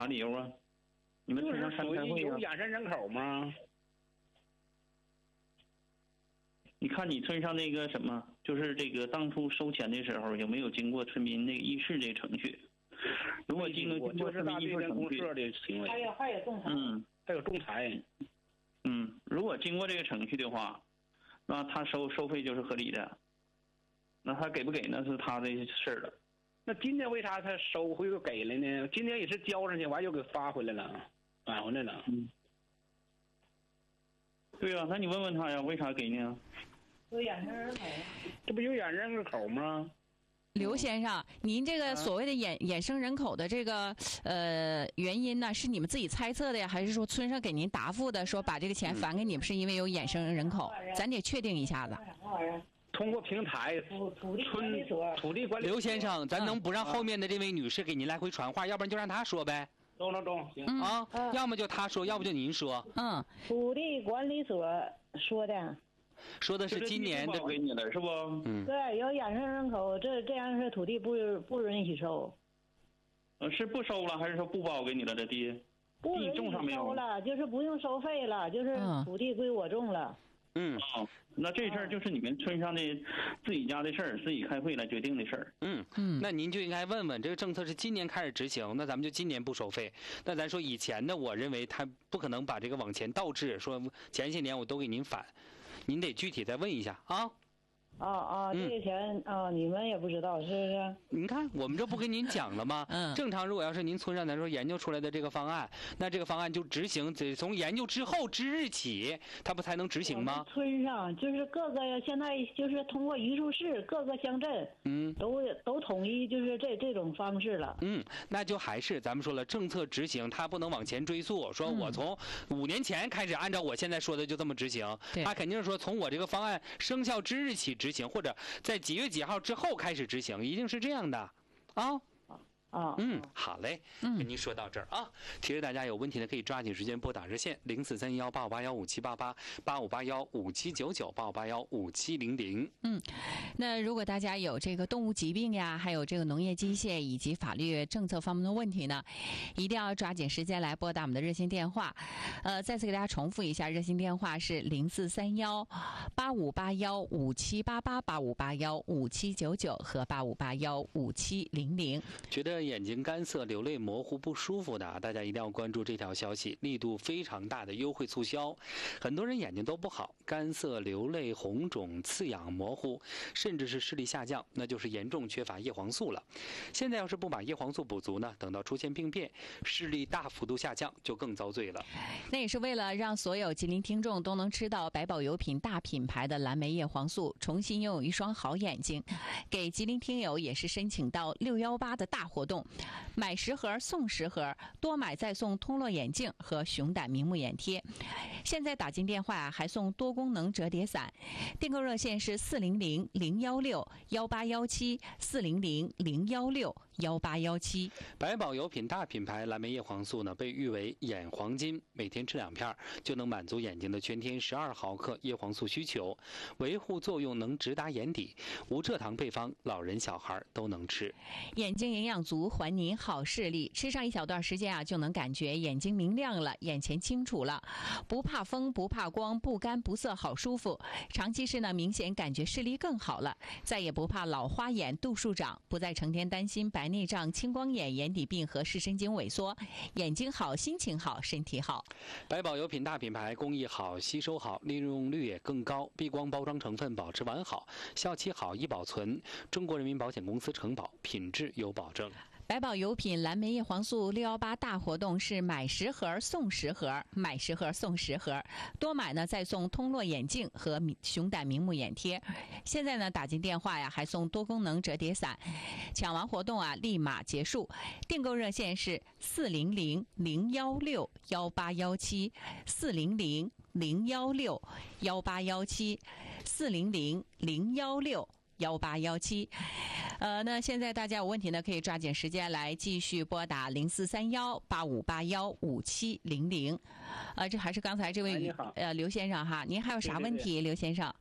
啥理由啊？你们村上开不开会啊？ 有衍生人口吗？ 你看你村上那个什么，就是这个当初收钱的时候有没有经过村民那个议事这个程序？如果经过村民议事程序的行为， 还有仲裁， 还有仲裁， 如果经过这个程序的话，那他收费就是合理的。那他给不给那是他的事儿了。 那今天为啥他收回又给了呢？今天也是交上去，完又给发回来了，返回来了。 对啊，那你问问他呀，为啥给呢？ 有衍生人口， 这不有衍生人口吗？ 刘先生，您这个所谓的衍生人口的这个原因呢，是你们自己猜测的呀，还是说村上给您答复的，说把这个钱返给你们是因为有衍生人口？咱得确定一下子。 通过平台，土地管理。 刘先生，咱能不让后面的这位女士给您来回传话，要不然就让她说呗。 中，行啊，要么就她说，要不就您说。 土地管理所说的是今年的给你的是不？ 对，有衍生人口，这样是土地不允许收。 是不收了，还是说不包给你了？这地不允许收了，就是不用收费了，就是土地归我种了。 那这事儿就是你们村上的自己家的事儿，自己开会来决定的事儿。 那您就应该问问，这个政策是今年开始执行，那咱们就今年不收费。那咱说以前的，我认为他不可能把这个往前倒置，说前些年我都给您返，您得具体再问一下啊。 这个钱你们也不知道是不是？ 您看我们这不跟您讲了吗？正常如果要是您村上咱说研究出来的这个方案，那这个方案就执行，得从研究之后之日起，它不才能执行吗？ 村上就是各个现在就是通过榆树市各个乡镇，都统一就是这种方式了。 那就还是咱们说了，政策执行它不能往前追溯，说我从5年前开始按照我现在说的就这么执行，他肯定是说从我这个方案生效之日起执行，或者在几月几号之后开始执行，一定是这样的啊。好嘞，跟您说到这儿啊。提示大家有问题呢，可以抓紧时间拨打热线0431858157888581579985815700。 那如果大家有这个动物疾病呀，还有这个农业机械以及法律政策方面的问题呢，一定要抓紧时间来拨打我们的热线电话。再次给大家重复一下，热线电话是04318581578885815799和85815700。 觉得眼睛干涩、流泪、模糊、不舒服的，大家一定要关注这条消息，力度非常大的优惠促销。很多人眼睛都不好，干涩、流泪、红肿、刺痒、模糊，甚至是视力下降，那就是严重缺乏叶黄素了。现在要是不把叶黄素补足呢，等到出现病变，视力大幅度下降，就更遭罪了。 那也是为了让所有吉林听众都能吃到百宝油品大品牌的蓝莓叶黄素，重新拥有一双好眼睛，给吉林听友也是申请到618的大活动，买10盒送10盒，多买再送通络眼镜和熊胆明目眼贴。现在打进电话还送多功能折叠伞，订购热线是400-016-1817，400-016-1817。 百宝油品大品牌蓝莓叶黄素呢，被誉为眼黄金，每天吃2片就能满足眼睛的全天12毫克叶黄素需求，维护作用能直达眼底，无蔗糖配方，老人小孩都能吃。 眼睛营养足，还您好视力。吃上一小段时间就能感觉眼睛明亮了，眼前清楚了，不怕风，不怕光，不干不涩，好舒服。长期吃呢，明显感觉视力更好了，再也不怕老花眼、度数长，不再成天担心白内障、青光眼、眼底病和视神经萎缩。眼睛好，心情好，身体好。 百宝油品大品牌工艺好，吸收好，利用率也更高，避光包装成分保持完好，效期好，易保存。中国人民保险公司承保，品质有保证。 百宝油品蓝莓叶黄素618大活动是买10盒送10盒，买10盒送10盒，多买呢再送通络眼镜和熊胆明目眼贴。现在呢打进电话还送多功能折叠伞，抢完活动立马结束。订购热线是400-016-1817，400-016-1817，400-016-1817。那现在大家有问题呢，可以抓紧时间来继续拨打0431-8581-5700。这还是刚才这位刘先生哈，您还有啥问题？刘先生，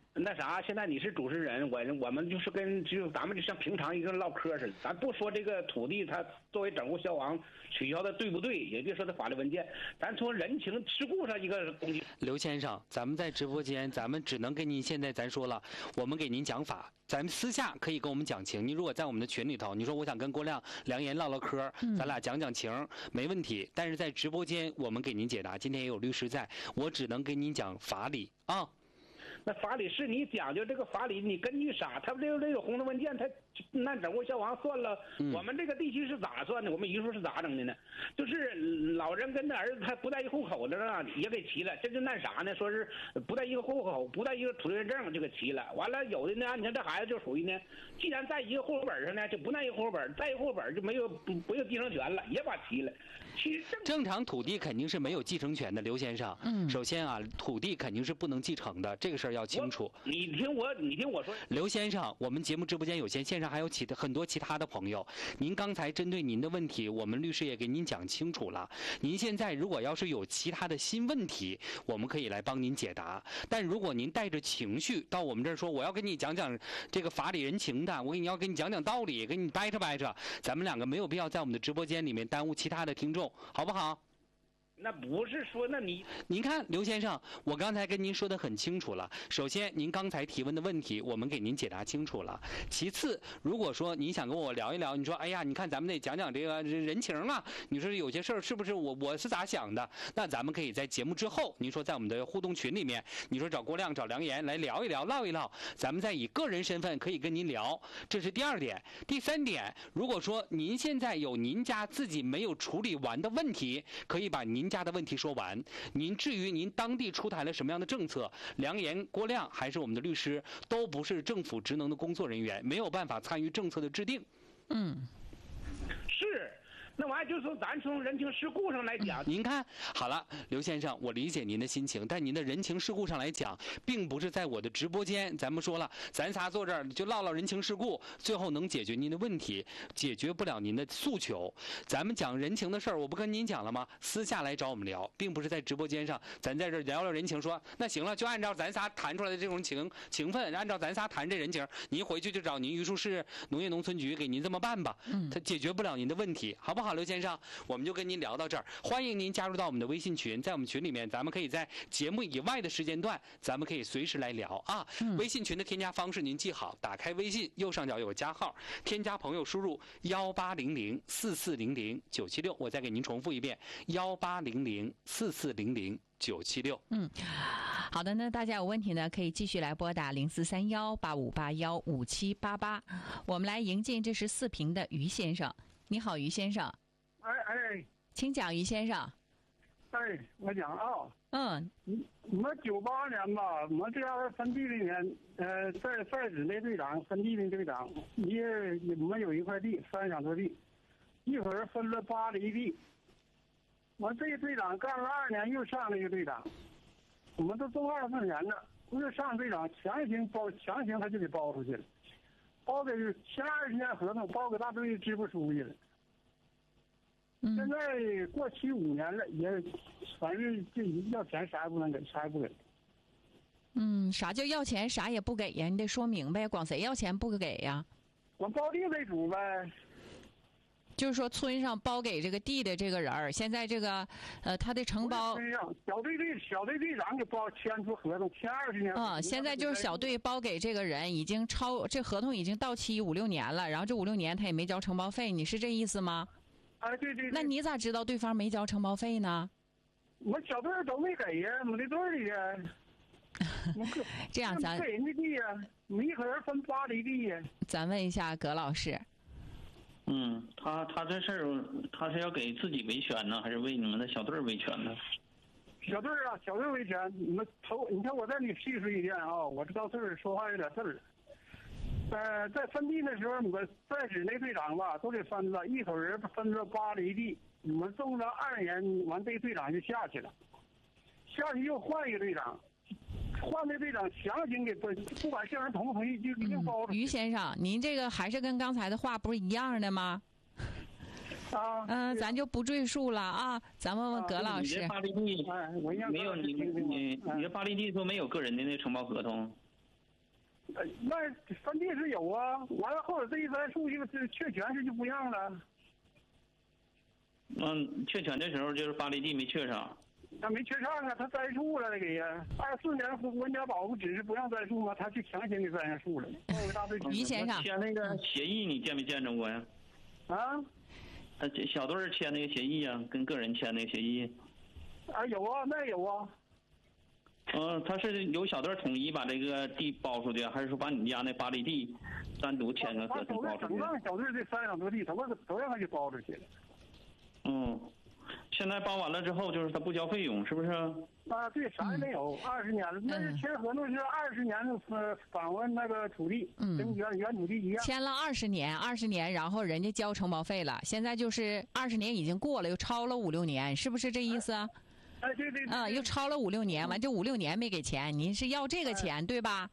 那啥，现在你是主持人，我们就是咱们就像平常一个唠嗑似的，咱不说这个土地它作为整户消亡取消的对不对，也别说它法律文件，咱从人情世故上一个东西。 刘先生，咱们在直播间，咱们只能跟您现在咱说了，我们给您讲法，咱们私下可以跟我们讲情。你如果在我们的群里头，你说我想跟郭亮、梁岩唠唠嗑，咱俩讲讲情，没问题。但是在直播间，我们给您解答。今天也有律师在，我只能跟您讲法理啊。 那法理是你讲究这个法理，你根据啥？他这个红色文件，他那整户消亡算了，我们这个地区是咋算的？我们遗书是咋整的呢？就是老人跟着儿子他不在一户口的呢，也给齐了，这就那啥呢？说是不在一个户口，不在一个土地认证就给齐了。完了有的呢，你看这孩子就属于呢，既然在一个户口本上呢，就不在一个户口本，在一个户口本就没有继承权了，也把齐了。其实正常土地肯定是没有继承权的，刘先生。首先啊，土地肯定是不能继承的，这个事儿要清楚。 你听我说， 刘先生，我们节目直播间有限，线上还有很多其他的朋友。您刚才针对您的问题，我们律师也给您讲清楚了。您现在如果要是有其他的新问题，我们可以来帮您解答。但如果您带着情绪到我们这儿说，我要跟你讲讲这个法理人情的，我要跟你讲讲道理，跟你掰扯掰扯，咱们两个没有必要在我们的直播间里面耽误其他的听众，好不好？ 那不是说，那您看刘先生，我刚才跟您说的很清楚了。首先，您刚才提问的问题，我们给您解答清楚了。其次，如果说您想跟我聊一聊，你说，哎呀，你看咱们得讲讲这个人情啊，你说有些事儿是不是我是咋想的？那咱们可以在节目之后，您说在我们的互动群里面，你说找郭亮、找梁岩来聊一聊、唠一唠，咱们再以个人身份可以跟您聊，这是第二点。第三点，如果说您现在有您家自己没有处理完的问题，可以把您家的问题说完。您至于您当地出台了什么样的政策，梁岩、郭亮还是我们的律师，都不是政府职能的工作人员，没有办法参与政策的制定。 是。那玩意儿就是说，咱从人情世故上来讲， 您看好了，刘先生，我理解您的心情，但您的人情世故上来讲，并不是在我的直播间。咱们说了，咱仨坐这儿就唠唠人情世故，最后能解决您的问题，解决不了您的诉求。咱们讲人情的事儿，我不跟您讲了吗？私下来找我们聊，并不是在直播间上，咱在这儿聊聊人情，说那行了，就按照咱仨谈出来的这种情分，按照咱仨谈这人情，您回去就找您榆树市农业农村局给您这么办吧。他解决不了您的问题，好不好？刘先生，我们就跟您聊到这儿。欢迎您加入到我们的微信群，在我们群里面，咱们可以在节目以外的时间段，咱们可以随时来聊啊。微信群的添加方式您记好，打开微信右上角有个加号，添加朋友输入18004400-976，我再给您重复一遍18004400-976。 好的呢，大家有问题呢，可以继续来拨打043185815788。我们来迎进这是四平的于先生。你好，于先生。请讲，于先生。 我讲啊。 我 98年吧，我这样分地里面，在职那队长，分地的队长，我们有一块地，3想多地，一会儿分了8厘地。我这个队长干了2年，又上了一个队长，我们都种24年了，不是上队长强行他就给包出去了。包给签20年合同，包给大队支部书记了。现在过期5年了，也反正这要钱啥也不能给，啥也不给。 啥叫要钱啥也不给呀？你得说明白，光谁要钱不给呀？ 管包地为主呗。 就是说，村上包给这个地的这个人儿，现在这个他的承包小队队长给签出合同，签20年。 现在就是小队包给这个人，已经这合同已经到期5、6年了，然后这5、6年他也没交承包费，你是这意思吗？ 对。 那你咋知道对方没交承包费呢？ 我小队都没给呀，我的队里呀。 这样咱给人家地呀，我们一口人分8厘地呀。 咱问一下葛老师。 他这事儿，他是要给自己维权呢，还是为你们的小队维权呢？ 小队维权。你看我再给你细说一遍啊，我这到岁数说话有点事儿。在分地的时候，我在职那队长吧，都给分了，一口人分了8厘地，我们种了2年，完这队长就下去了，下去又换一个队长。换的队长强行给不管县人同不同意就一定包了。 于先生，您这个还是跟刚才的话不是一样的吗？咱就不赘述了啊，咱问问葛老师。 你这8厘地没有你这8厘地都没有个人的那承包合同。 那分地是有啊，完了后者这一栽树就是确权是就不让了。 确权的时候就是发离地没确上。 他没确上啊，他栽树了那个呀。24年国家保护指示不让栽树吗？他就强行给栽上树了。 于先生签那个协议你见没见着过呀？ 啊？ 小队签那个协议啊，跟个人签那个协议。 有啊，那有啊。 他是由小队统一把这个地包出去，还是说把你家那发离地单独签个合同包出去？ 都让小队这3两多地，都让他给包出去了。 现在包完了之后，就是他不交费用，是不是？ 对，啥也没有，20年了，那是签合同是20年的访问那个土地，跟原土地一样。 签了20年，然后人家交承包费了，现在就是20年已经过了，又超了5、6年，是不是这意思？ 对。 又超了5、6年，完这5、6年没给钱，您是要这个钱对吧？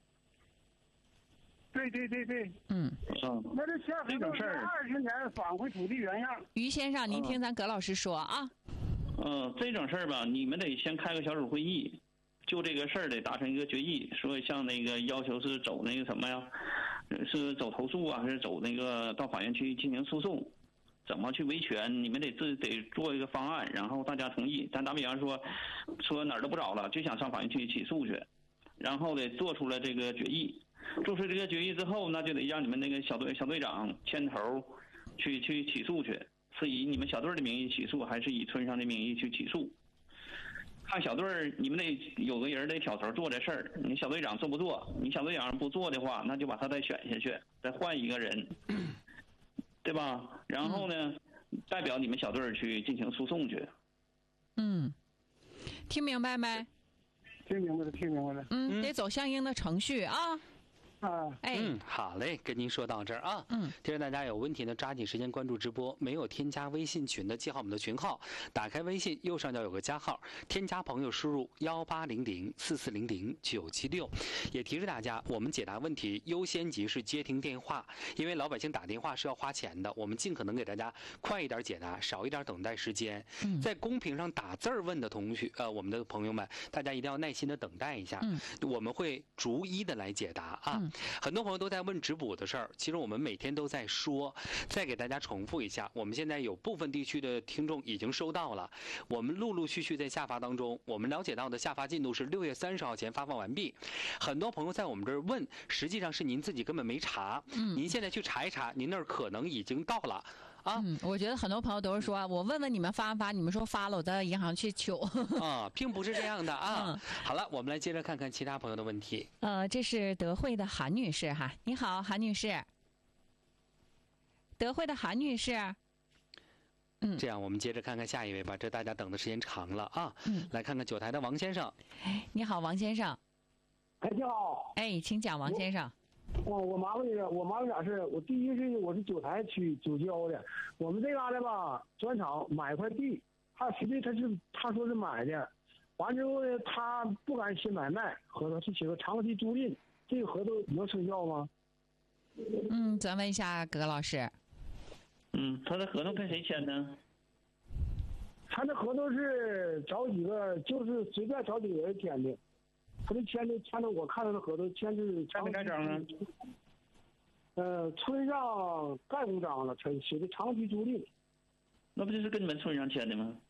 对。那这签合同是20年返回土地原样。 于先生，您听咱葛老师说啊。 这种事儿吧，你们得先开个小组会议，就这个事儿得达成一个决议，说像那个要求是走那个什么呀，是走投诉啊，还是走那个到法院去进行诉讼，怎么去维权？你们得做一个方案，然后大家同意。咱打比方说哪儿都不找了，就想上法院去起诉去，然后得做出了这个决议。做出这个决议之后，那就得让你们那个小队长牵头去起诉去。是以你们小队的名义起诉，还是以村上的名义去起诉？看小队你们得有个人得挑头做这事儿。你小队长做不做？你小队长不做的话，那就把他再选下去，再换一个人，对吧？然后呢，代表你们小队去进行诉讼去。 听明白没？ 听明白了。 得走相应的程序啊。 好嘞，跟您说到这儿啊。提示大家有问题呢，抓紧时间关注直播。没有添加微信群的，记好我们的群号，打开微信右上角有个加号，添加朋友输入180044000976。也提示大家，我们解答问题优先级是接听电话，因为老百姓打电话是要花钱的，我们尽可能给大家快一点解答，少一点等待时间。在公屏上打字问的同学，我们的朋友们，大家一定要耐心的等待一下，我们会逐一的来解答啊。很多朋友都在问直补的事儿，其实我们每天都在说，再给大家重复一下，我们现在有部分地区的听众已经收到了，我们陆续在下发当中，我们了解到的下发进度是6月30号前发放完毕。很多朋友在我们这儿问，实际上是您自己根本没查，您现在去查一查，您那儿可能已经到了。 我觉得很多朋友都是说，我问问你们发没发，你们说发了，我到银行去取。 并不是这样的啊。好了，我们来接着看看其他朋友的问题。 这是德惠的韩女士哈，你好，韩女士。德惠的韩女士。 这样我们接着看看下一位吧，这大家等的时间长了啊。来看看9台的王先生。 你好，王先生。 你好。 请讲，王先生。 我麻烦点事，我第一是我是9台区九郊的，我们这嘎达吧，砖厂买块地，实际他说是买的，完之后呢，他不敢写买卖合同，是写个长期租赁，这个合同能生效吗？ 咱问一下葛老师。 他的合同跟谁签呢？ 他的合同是找几个，就是随便找几个人签的。他这签的，我看他的合同签的盖章啊？ 村上盖公章了，写的长期租赁。 那不就是跟你们村上签的吗？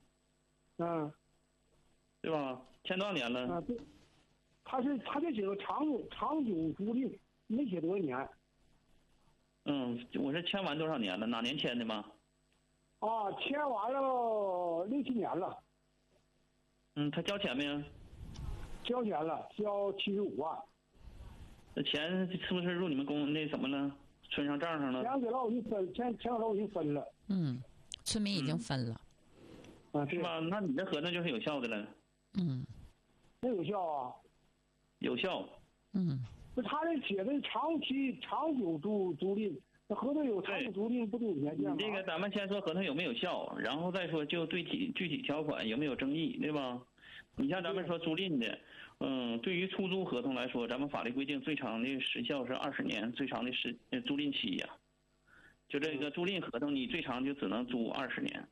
对吧？签多少年了？ 对，他就写个长久租赁，没写多少年。 我是签完多少年了？哪年签的吗？ 签完了6、7年了。 他交钱没有？ 交钱了，交75万。 那钱是不是入你们那什么了？村上账上了？ 钱给老已经分了。 村民已经分了。 是吧？那你的合同就是有效的了。 那有效啊？ 有效。 不，他这写的长久租赁，那合同有长久租赁不都有年限吗？ 这个咱们先说合同有没有效，然后再说就具体条款有没有争议，对吧？你像咱们说租赁的，对于出租合同来说，咱们法律规定最长的时效是20年，最长的租赁期呀。就这个租赁合同，你最长就只能租20年。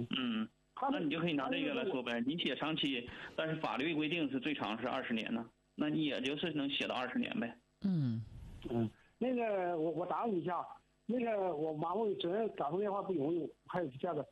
那你就可以拿这个来说呗，你写长期，但是法律规定是最长是20年呢。 那你也就是能写到20年呗。 那个我打扰你一下，那个我麻烦你，昨天打通电话不容易，还有这个